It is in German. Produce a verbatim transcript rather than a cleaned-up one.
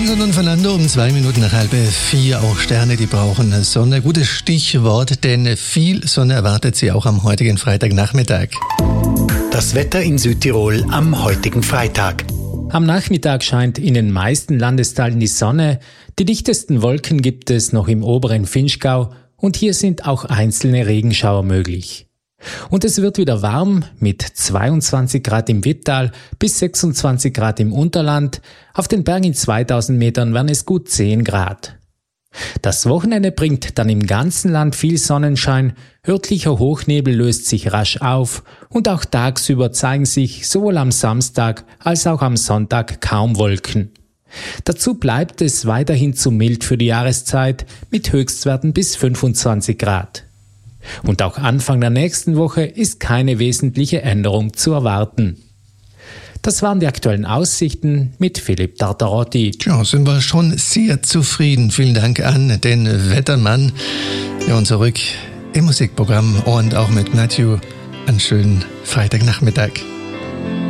Vincent und Fernando um zwei Minuten nach halb vier. Auch Sterne, die brauchen Sonne. Gutes Stichwort, denn viel Sonne erwartet sie auch am heutigen Freitagnachmittag. Das Wetter in Südtirol am heutigen Freitag. Am Nachmittag scheint in den meisten Landesteilen die Sonne. Die dichtesten Wolken gibt es noch im oberen Vinschgau und hier sind auch einzelne Regenschauer möglich. Und es wird wieder warm mit zweiundzwanzig Grad im Witttal bis sechsundzwanzig Grad im Unterland. Auf den Bergen zweitausend Metern werden es gut zehn Grad. Das Wochenende bringt dann im ganzen Land viel Sonnenschein, örtlicher Hochnebel löst sich rasch auf und auch tagsüber zeigen sich sowohl am Samstag als auch am Sonntag kaum Wolken. Dazu bleibt es weiterhin zu mild für die Jahreszeit mit Höchstwerten bis fünfundzwanzig Grad. Und auch Anfang der nächsten Woche ist keine wesentliche Änderung zu erwarten. Das waren die aktuellen Aussichten mit Philipp Tartarotti. Ja, sind wir schon sehr zufrieden. Vielen Dank an den Wettermann. Ja, und zurück im Musikprogramm und auch mit Matthew. Einen schönen Freitagnachmittag.